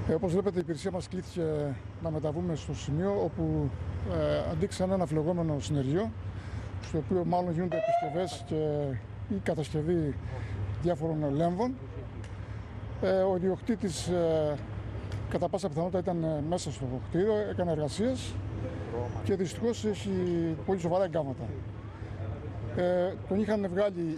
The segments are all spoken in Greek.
Όπως βλέπετε, η υπηρεσία μας κλήθηκε να μεταβούμε στο σημείο όπου αντίκρισαν ένα φλεγόμενο συνεργείο, στο οποίο μάλλον γίνονται επισκευές και η κατασκευή διάφορων λέμβων. Ο ιδιοκτήτης κατά πάσα πιθανότητα ήταν μέσα στο κτίριο, έκανε εργασίες και δυστυχώς έχει πολύ σοβαρά εγκάμματα. Τον είχαν βγάλει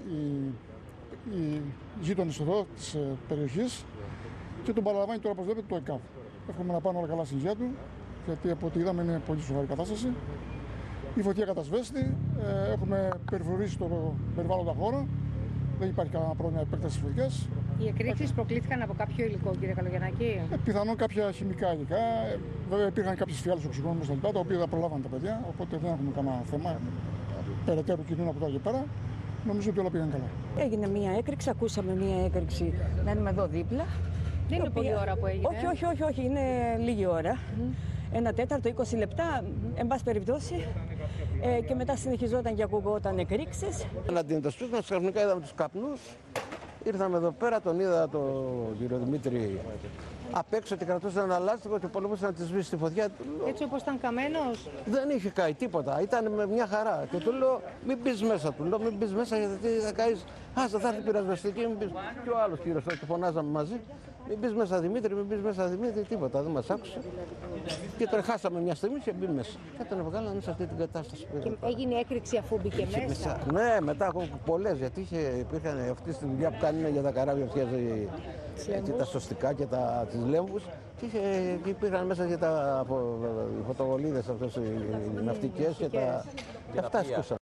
οι γείτονες εδώ της περιοχής και τον παραλαμβάνει τώρα, όπως βλέπετε, το ΕΚΑΒ. Εύχομαι να πάνε όλα καλά στην υγεία του, γιατί από ό,τι είδαμε είναι πολύ σοβαρή κατάσταση. Η φωτιά κατασβέστη, έχουμε περιφρουρήσει το περιβάλλοντα χώρο, δεν υπάρχει κανένα πρόβλημα επέκτασης της φωτιάς. Οι εκρήξεις προκλήθηκαν από κάποιο υλικό, κύριε Καλογιαννάκη? Πιθανόν κάποια χημικά υλικά. Βέβαια υπήρχαν κάποιες φιάλες οξυγόνου στα λοιπά, τα οποία δεν προλάβαν τα παιδιά, οπότε δεν έχουμε κανένα θέμα περαιτέρω κινδύνου από τώρα και πέρα. Νομίζω ότι όλα πήγαν καλά. Έγινε μία έκρηξη, ακούσαμε μία έκρηξη. Μένουμε εδώ δίπλα. Δεν είναι πολλή ώρα που έγινε. Όχι, είναι λίγη ώρα. 1 τέταρτο, 20 λεπτά, εν πάση περιπτώσει. Και μετά συνεχιζόταν και ακουγόταν εκρήξεις. Να αντιμετωπίσουμε, ξαφνικά είδαμε τους καπνούς. Ήρθαμε εδώ πέρα, τον είδα τον κύριο Δημήτρη απ' έξω και κρατούσε ένα λάστιχο και πολεμούσε να τη σβήσει τη φωτιά. Έτσι όπως ήταν καμένος? Δεν είχε καεί τίποτα, ήταν με μια χαρά. Και του λέω, μην μπεις μέσα, μην μπεις μέσα γιατί θα καείς. Άστα, θα έρθει πυρασβεστική, μην μπεις. Και ο άλλος κύριος, και φωνάζαμε μαζί. Μην μπεις μέσα Δημήτρη, μην μπεις μέσα Δημήτρη, τίποτα, δεν μας άκουσε. Και τον χάσαμε μια στιγμή και μπει μέσα. Και τον βγάλαμε σε αυτή την κατάσταση. Και έγινε έκρηξη αφού μπήκε μέσα? Ναι, μετά έχω πολλές, γιατί υπήρχαν αυτή τη δουλειά που κάνει για τα καράβια, φτιάζει τα σωστικά και τις λέμβους. Και υπήρχαν μέσα και οι φωτοβολίδες αυτές, οι ναυτικές και αυτά σκούσαν.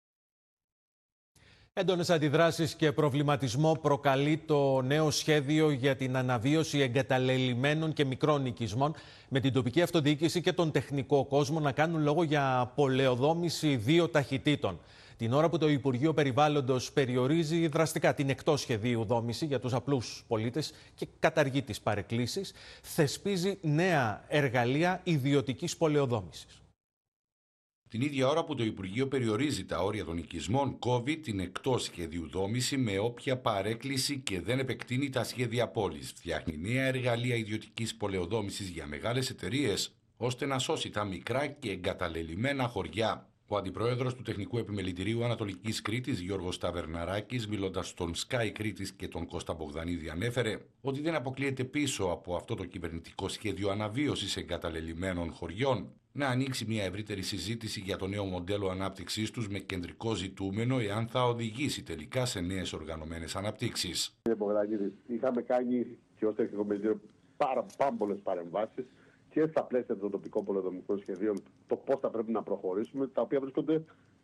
Έντονες αντιδράσεις και προβληματισμό προκαλεί το νέο σχέδιο για την αναβίωση εγκαταλελειμμένων και μικρών οικισμών, με την τοπική αυτοδιοίκηση και τον τεχνικό κόσμο να κάνουν λόγο για πολεοδόμηση 2 ταχυτήτων. Την ώρα που το Υπουργείο Περιβάλλοντος περιορίζει δραστικά την εκτός σχεδίου δόμηση για τους απλούς πολίτες και καταργεί τις παρεκκλήσεις, θεσπίζει νέα εργαλεία ιδιωτικής πολεοδόμησης. Την ίδια ώρα που το Υπουργείο περιορίζει τα όρια των οικισμών, κόβει την εκτός σχεδίου δόμηση με όποια παρέκκληση και δεν επεκτείνει τα σχέδια πόλης. Φτιάχνει νέα εργαλεία ιδιωτικής πολεοδόμησης για μεγάλες εταιρείες, ώστε να σώσει τα μικρά και εγκαταλελειμμένα χωριά. Ο αντιπρόεδρος του Τεχνικού Επιμελητηρίου Ανατολικής Κρήτης, Γιώργος Ταβερναράκης, μιλώντας στον Sky Κρήτης και τον Κώστα Μπογδανίδη, ανέφερε ότι δεν αποκλείεται πίσω από αυτό το κυβερνητικό σχέδιο αναβίωσης εγκαταλελειμμένων χωριών να ανοίξει μια ευρύτερη συζήτηση για το νέο μοντέλο ανάπτυξής τους με κεντρικό ζητούμενο εάν θα οδηγήσει τελικά σε νέες οργανωμένες αναπτύξεις. Κύριε Μπογδανίδη, είχαμε κάνει και ως Τεχνικό Επιμελητήριο πάρα πολλές παρεμβάσεις και στα πλαίσια των τοπικών πολεοδομικών σχεδίων, το πώς θα πρέπει να προχωρήσουμε, τα οποία βρίσκονται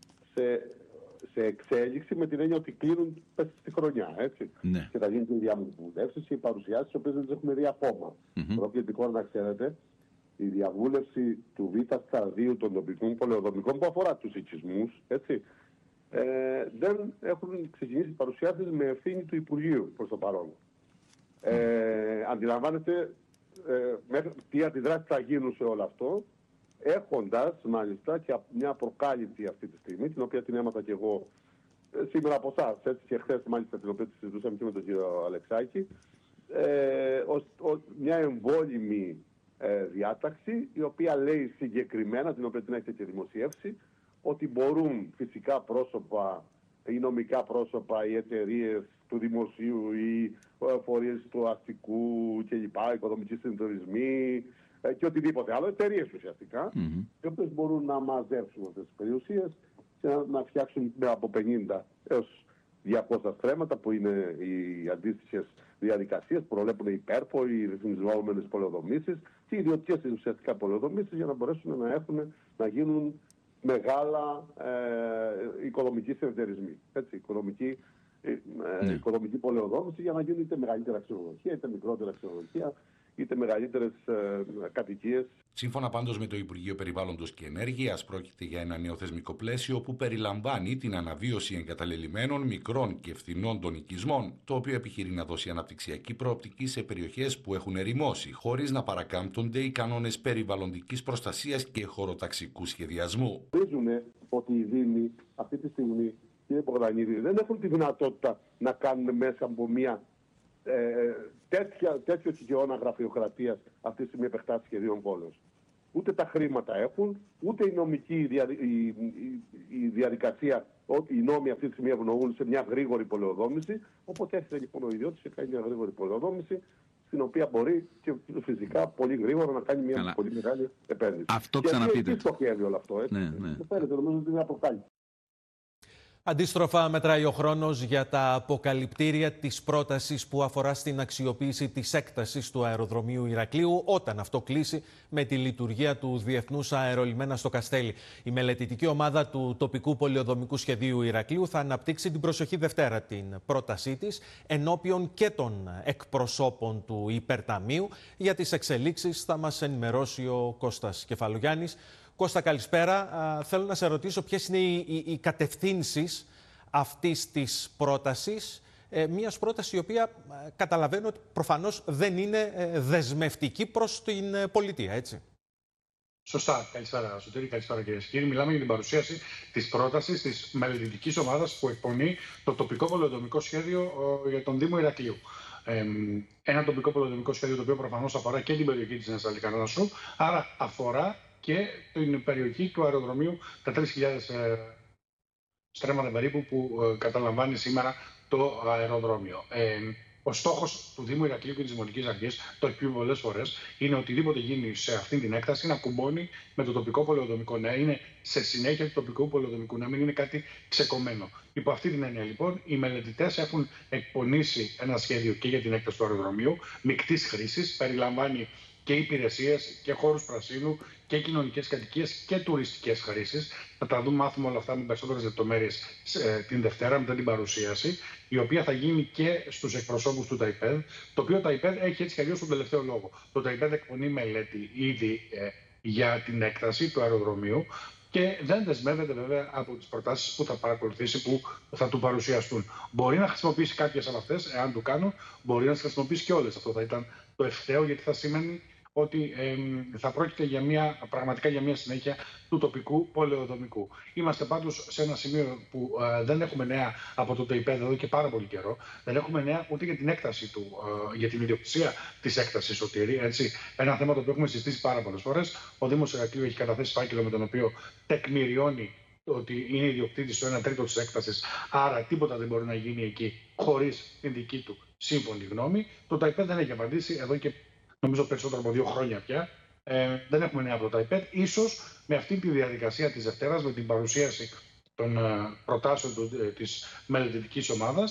σε εξέλιξη με την έννοια ότι κλείνουν στη χρονιά. Έτσι. Ναι. Και θα γίνουν και οι διαβουλεύσεις και οι παρουσιάσεις, τις οποίες δεν τις έχουμε δει ακόμα. Προκλητικό να ξέρετε, η διαβούλευση του Β' σταδίου των τοπικών πολεοδομικών που αφορά τους οικισμούς, έτσι, δεν έχουν ξεκινήσει παρουσιάσεις με ευθύνη του Υπουργείου προς το παρόν. Αντιλαμβάνεστε τι αντιδράσεις θα γίνουν σε όλο αυτό, έχοντας μάλιστα και μια προκάλυψη αυτή τη στιγμή, την οποία την έμαθα και εγώ σήμερα από εσάς, έτσι, και χθες μάλιστα, την οποία τη συζητούσαμε και με τον κύριο Αλεξάκη, μια εμβόλυμη διάταξη, η οποία λέει συγκεκριμένα, την οποία την έχετε και δημοσιεύσει, ότι μπορούν φυσικά πρόσωπα ή νομικά πρόσωπα, οι εταιρείες του δημοσίου ή φορείς του αστικού κλπ, οικοδομικοί συνεταιρισμοί και οτιδήποτε άλλο, εταιρείες ουσιαστικά, οι οποίες μπορούν να μαζέψουν αυτές τις περιουσίες και να φτιάξουν από 50 έως 200 στρέμματα, που είναι οι αντίστοιχες διαδικασίες που προβλέπουν υπέρπο, οι ρυθμιζόμενες πολεοδομήσεις και οι ιδιωτικές ουσιαστικά πολεοδομήσεις, για να μπορέσουν να γίνουν μεγάλα οικοδομικοί συνεταιρισμοί. Οικοδομική πολεοδόμηση, για να γίνουν είτε μεγαλύτερα ξενοδοχεία, είτε μικρότερα ξενοδοχεία, είτε μεγαλύτερες κατοικίες. Σύμφωνα πάντως με το Υπουργείο Περιβάλλοντος και Ενέργειας, πρόκειται για ένα νέο θεσμικό πλαίσιο που περιλαμβάνει την αναβίωση εγκαταλελειμμένων μικρών και φθηνών των οικισμών, το οποίο επιχειρεί να δώσει αναπτυξιακή προοπτική σε περιοχές που έχουν ερημώσει, χωρίς να παρακάμπτονται οι κανόνες περιβαλλοντικής προστασίας και χωροταξικού σχεδιασμού. Γνωρίζουμε ότι οι Δήμοι αυτή τη στιγμή, κύριε Μπογδανίδη, δεν έχουν τη δυνατότητα να κάνουν μέσα από μια τέτοιο συγγεώνα γραφειοκρατίας αυτή τη στιγμή επεκτάσει σχεδίων πόλεως. Ούτε τα χρήματα έχουν, ούτε η νομική η διαδικασία, οι νόμοι αυτή τη στιγμή ευνοούν σε μια γρήγορη πολεοδόμηση. Οπότε έρχεται λοιπόν ο ιδιώτης και κάνει μια γρήγορη πολεοδόμηση, στην οποία μπορεί και φυσικά πολύ γρήγορα να κάνει μια πολύ μεγάλη επένδυση. Αυτό ξαναπείτε. Και στοχεύει όλο αυτό, έτσι. Ναι. Το φαίνεται, νομίζω ότι είναι αποκάλυψη. Αντίστροφα, μετράει ο χρόνος για τα αποκαλυπτήρια της πρότασης που αφορά στην αξιοποίηση της έκτασης του αεροδρομίου Ηρακλείου όταν αυτό κλείσει με τη λειτουργία του Διεθνούς Αερολιμένα στο Καστέλι. Η μελετητική ομάδα του τοπικού πολεοδομικού σχεδίου Ηρακλείου θα αναπτύξει την προσεχή Δευτέρα την πρότασή της ενώπιον και των εκπροσώπων του Υπερταμείου. Για τις εξελίξεις θα μας ενημερώσει ο Κώστας Κεφαλογιάννης. Κώστα, καλησπέρα. Θέλω να σε ρωτήσω ποιες είναι οι κατευθύνσεις αυτής της πρότασης. Μιας πρότασης η οποία καταλαβαίνω ότι προφανώς δεν είναι δεσμευτική προς την πολιτεία, έτσι. Σωστά. Καλησπέρα, Σωτήρη. Καλησπέρα, κυρίες και κύριοι. Μιλάμε για την παρουσίαση της πρότασης της μελετητικής ομάδας που εκπονεί το τοπικό πολεοδομικό σχέδιο για τον Δήμο Ηρακλείου. Ένα τοπικό πολεοδομικό σχέδιο το οποίο προφανώς αφορά και την περιοχή της Νέας Αλικαρνάσου, άρα αφορά και την περιοχή του αεροδρομίου, τα 3.000 στρέμματα περίπου που καταλαμβάνει σήμερα το αεροδρόμιο. Ο στόχος του Δήμου Ηρακλείου και της Δημοτικής Αρχής, το έχει πει πολλές φορές, είναι οτιδήποτε γίνει σε αυτή την έκταση να κουμπώνει με το τοπικό πολεοδομικό. Να είναι σε συνέχεια του τοπικού πολεοδομικού, να μην είναι κάτι ξεκομμένο. Υπό αυτή την έννοια, λοιπόν, οι μελετητές έχουν εκπονήσει ένα σχέδιο και για την έκταση του αεροδρομίου μεικτής χρήσης, περιλαμβάνει και υπηρεσίες και χώρους πρασίνου και κοινωνικές κατοικίες και τουριστικές χρήσεις. Θα τα δούμε, μάθουμε όλα αυτά με περισσότερες λεπτομέρειες την Δευτέρα μετά την παρουσίαση, η οποία θα γίνει και στους εκπροσώπους του ΤΑΙΠΕΔ, το οποίο ΤΑΙΠΕΔ έχει έτσι κι αλλιώς τον τελευταίο λόγο. Το ΤΑΙΠΕΔ εκπονεί μελέτη ήδη για την έκταση του αεροδρομίου και δεν δεσμεύεται βέβαια από τις προτάσεις που θα παρακολουθήσει, που θα του παρουσιαστούν. Μπορεί να χρησιμοποιήσει κάποιες από αυτές, εάν το κάνουν, μπορεί να τις χρησιμοποιήσει και όλες. Αυτό θα ήταν το ευθέω, γιατί θα σημαίνει ότι θα πρόκειται πραγματικά για μια συνέχεια του τοπικού πολεοδομικού. Είμαστε πάντως σε ένα σημείο που δεν έχουμε νέα από το ΤΕΙΠΕΔ εδώ και πάρα πολύ καιρό. Δεν έχουμε νέα ούτε για την έκταση του, για την ιδιοκτησία της έκτασης, Σωτήρη. Έτσι, ένα θέμα το οποίο έχουμε συζητήσει πάρα πολλές φορές. Ο Δήμος Ηρακλείου έχει καταθέσει φάκελο με τον οποίο τεκμηριώνει ότι είναι ιδιοκτήτης στο 1/3 της έκτασης, άρα τίποτα δεν μπορεί να γίνει εκεί χωρίς την δική του σύμφωνη γνώμη. Το ΤΑΙΠΕΔ δεν έχει απαντήσει εδώ και νομίζω περισσότερο από 2 χρόνια πια. Δεν έχουμε νέα από το ΤΑΙΠΕΔ. Ίσως με αυτή τη διαδικασία της Δευτέρας, με την παρουσίαση των προτάσεων της μελετητικής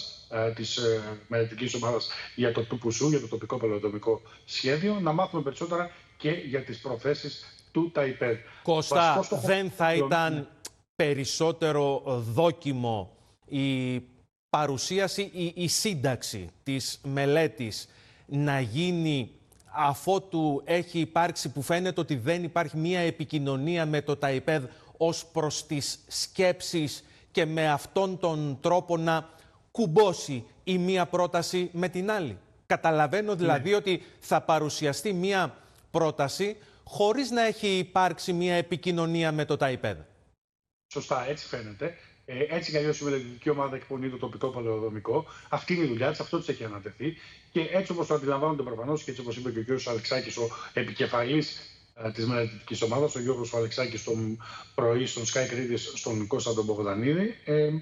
ομάδας για το ΤΟΠΟΥΣΟΥ, για το τοπικό πολεοδομικό σχέδιο, να μάθουμε περισσότερα και για τις προθέσεις του ΤΑΙΠΕΔ. Κώστα, δεν θα ήταν περισσότερο δόκιμο η παρουσίαση ή η σύνταξη της μελέτης να γίνει αφότου έχει υπάρξει, που φαίνεται ότι δεν υπάρχει μία επικοινωνία με το ΤΑΙΠΕΔ ως προς τις σκέψεις και με αυτόν τον τρόπο να κουμπώσει η μία πρόταση με την άλλη? Καταλαβαίνω δηλαδή ότι θα παρουσιαστεί μία πρόταση χωρίς να έχει υπάρξει μία επικοινωνία με το ΤΑΙΠΕΔ. Σωστά, έτσι φαίνεται. Έτσι κι αλλιώς η μελετητική ομάδα εκπονεί το τοπικό πολεοδομικό. Αυτή είναι η δουλειά της, αυτό της έχει ανατεθεί. Και έτσι όπως το αντιλαμβάνονται προφανώς και έτσι όπως είπε και ο κ. Αλεξάκης, ο επικεφαλής της μελετητικής ομάδας, ο Γιώργος Αλεξάκης, τον πρωί στον Sky Κρήτης, στον Κώστα τον Μπογδανίδη,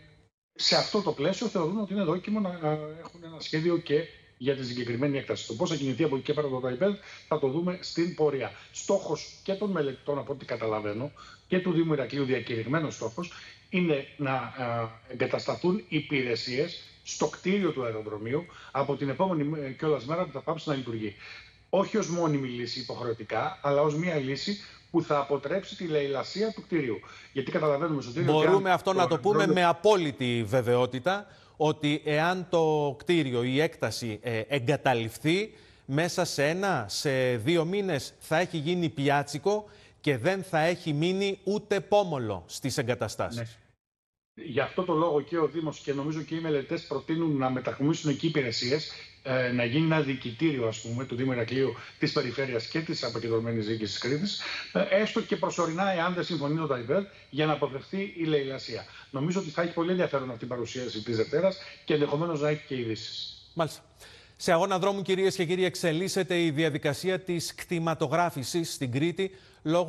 σε αυτό το πλαίσιο θεωρούν ότι είναι δόκιμο να έχουν ένα σχέδιο και για τη συγκεκριμένη έκταση. Το πώς θα κινηθεί από εκεί και πέρα το ΤΑΙΠΕΔ θα το δούμε στην πορεία. Στόχος και των μελετητών, από ό,τι καταλαβαίνω, και του Δήμου Ηρακλείου, διακηρυγμένος στόχος, είναι να εγκατασταθούν υπηρεσίες στο κτίριο του αεροδρομίου από την επόμενη κιόλας μέρα που θα πάψει να λειτουργεί. Όχι ως μόνιμη λύση υποχρεωτικά, αλλά ως μια λύση που θα αποτρέψει τη λαιλασία του κτίριου. Γιατί καταλαβαίνουμε, Σωτήριο, μπορούμε αυτό να το πούμε με απόλυτη βεβαιότητα, ότι εάν το κτίριο, η έκταση εγκαταλειφθεί, μέσα σε 2 μήνες θα έχει γίνει πιάτσικο και δεν θα έχει μείνει ούτε πόμολο στις εγκαταστάσεις. Ναι. Γι' αυτό το λόγο και ο Δήμος και νομίζω και οι μελετητές προτείνουν να μετακομίσουν εκεί υπηρεσίες, να γίνει ένα διοικητήριο, ας πούμε, του Δήμου Ηρακλείου, της περιφέρειας και της αποκεντρωμένης διοίκησης της Κρήτης, έστω και προσωρινά, εάν δεν συμφωνεί το ΤΑΙΠΕΔ, για να αποφευθεί η λαιλασία. Νομίζω ότι θα έχει πολύ ενδιαφέρον αυτή η παρουσίαση της Δευτέρας και ενδεχομένως να έχει και ειδήσεις. Μάλιστα. Σε αγώνα δρόμου, κυρίες και κύριοι, εξελίσσεται η διαδικασία της κτηματογράφησης στην Κρήτη λόγω